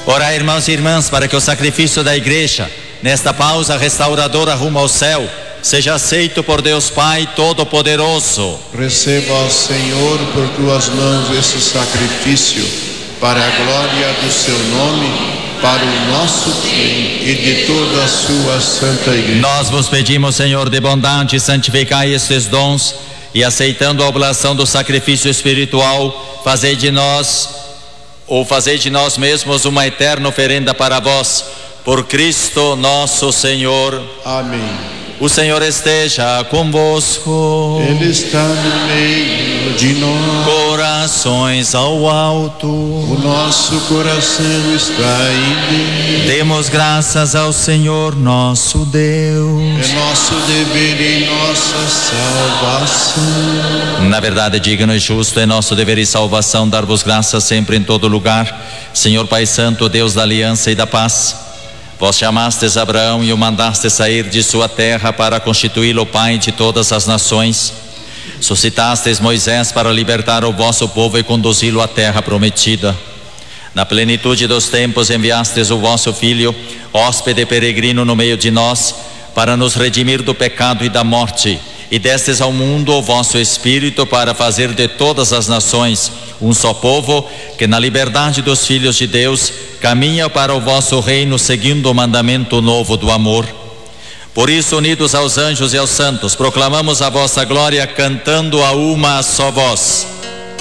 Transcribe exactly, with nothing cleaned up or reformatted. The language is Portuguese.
Orai, irmãos e irmãs, para que o sacrifício da igreja, nesta pausa restauradora rumo ao céu, seja aceito por Deus Pai Todo-Poderoso. Receba, Senhor, por tuas mãos esse sacrifício, para a glória do seu nome, para o nosso bem e de toda a sua santa igreja. Nós vos pedimos, Senhor, de bondade, santificai estes dons e, aceitando a oblação do sacrifício espiritual, fazei de nós, ou fazei de nós mesmos uma eterna oferenda para vós, por Cristo nosso Senhor. Amém. O Senhor esteja convosco. Ele está no meio de nós. Corações ao alto. O nosso coração está em Deus. Demos graças ao Senhor nosso Deus. É nosso dever e nossa salvação. Na verdade, digno e justo é nosso dever e salvação dar-vos graças sempre em todo lugar, Senhor Pai Santo, Deus da aliança e da paz. Vós chamastes Abraão e o mandastes sair de sua terra para constituí-lo pai de todas as nações. Suscitastes Moisés para libertar o vosso povo e conduzi-lo à terra prometida. Na plenitude dos tempos enviastes o vosso Filho, hóspede peregrino no meio de nós, para nos redimir do pecado e da morte, e destes ao mundo o vosso Espírito para fazer de todas as nações um só povo, que na liberdade dos filhos de Deus caminha para o vosso reino seguindo o mandamento novo do amor. Por isso, unidos aos anjos e aos santos, proclamamos a vossa glória cantando a uma só voz.